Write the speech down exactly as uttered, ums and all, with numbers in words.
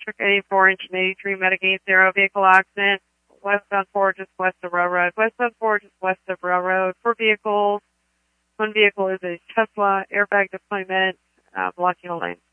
District eighty-four, engine eighty-three, Metagate zero, vehicle accident, westbound four, just west of Railroad. Westbound four, just west of Railroad. Four vehicles. One vehicle is a Tesla airbag deployment, uh, blocking a lane.